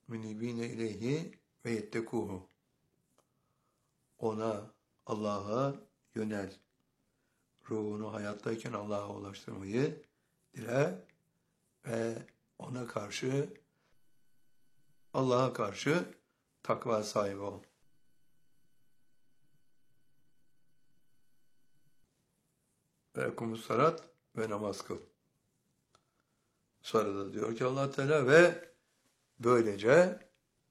münibine ileyhi ve yettekuhu. Ona, Allah'a yönel. Ruhunu hayattayken Allah'a ulaştırmayı dile ve ona karşı, Allah'a karşı takva sahibi ol. Ve ekumus salat ve namaz kıl. Sonra da diyor ki Allah Teala ve böylece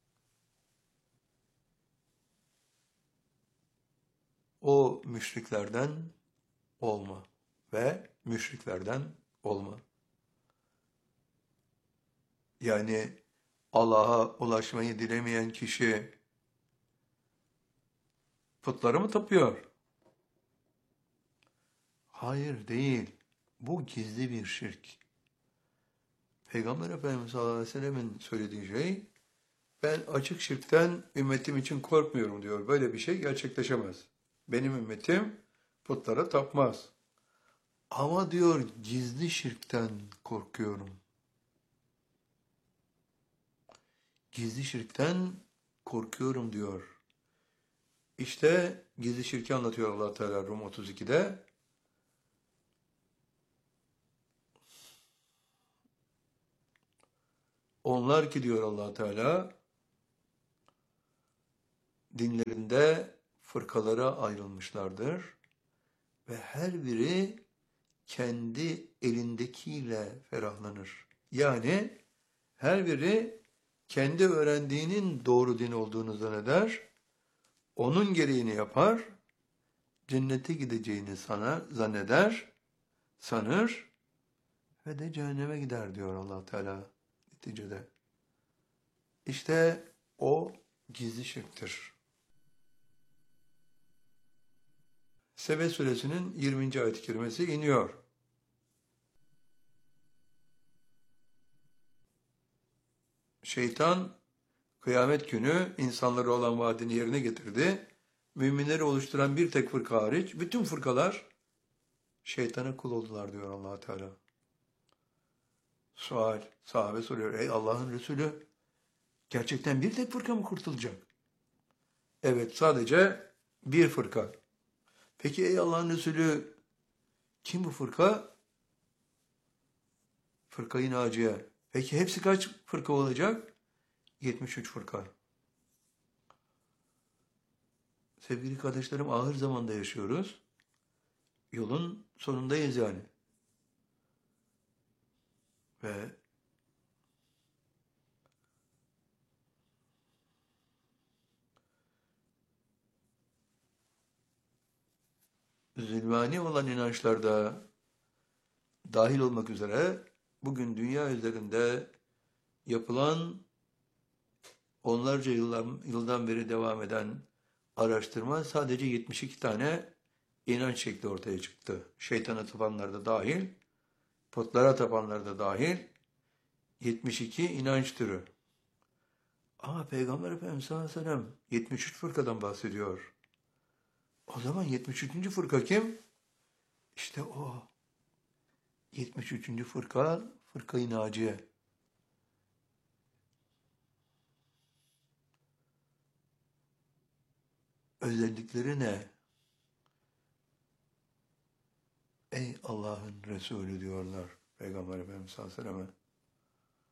o müşriklerden olma ve müşriklerden olma. Yani Allah'a ulaşmayı dilemeyen kişi putları mı tapıyor? Hayır, değil. Bu gizli bir şirk. Peygamber Efendimiz sallallahu aleyhi ve sellemin söylediği şey, ben açık şirkten ümmetim için korkmuyorum diyor. Böyle bir şey gerçekleşemez. Benim ümmetim putlara tapmaz. Ama diyor gizli şirkten korkuyorum. Gizli şirkten korkuyorum diyor. İşte gizli şirki anlatıyor Allah Teala Rum 32'de. Onlar ki diyor Allah Teala dinlerinde fırkalara ayrılmışlardır ve her biri kendi elindekiyle ferahlanır. Yani her biri kendi öğrendiğinin doğru din olduğunu zanneder, onun gereğini yapar, cennete gideceğini zanneder, sanır ve de cehenneme gider diyor Allah Teala neticede. İşte o gizli şirktir. Sebe suresinin 20. ayet-i kerimesi iniyor. Şeytan kıyamet günü insanlara olan vaadini yerine getirdi. Müminleri oluşturan bir tek fırka hariç bütün fırkalar şeytana kul oldular diyor Allah Teala. Sahabe soruyor. Ey Allah'ın Resulü, gerçekten bir tek fırka mı kurtulacak? Evet, sadece bir fırka. Peki ey Allah'ın Resulü, kim bu fırka? Fırka-i Naciye. Peki hepsi kaç fırka olacak? 73 fırka. Sevgili kardeşlerim, ahir zamanda yaşıyoruz. Yolun sonundayız yani. Ve zulmani olan inançlarda dahil olmak üzere bugün dünya üzerinde yapılan onlarca yıldan beri devam eden araştırma sadece 72 tane inanç şekli ortaya çıktı. Şeytana tapanlar da dahil, putlara tapanlar da dahil 72 inanç türü. Ama Peygamber Efendimiz sallallahu aleyhi ve sellem 73 fırkadan bahsediyor. O zaman 73. fırka kim? İşte o. 73. fırka, Fırka-i Naciye. Özellikleri ne? Ey Allah'ın Resulü diyorlar Peygamber Efendimiz sallallahu aleyhi ve selleme.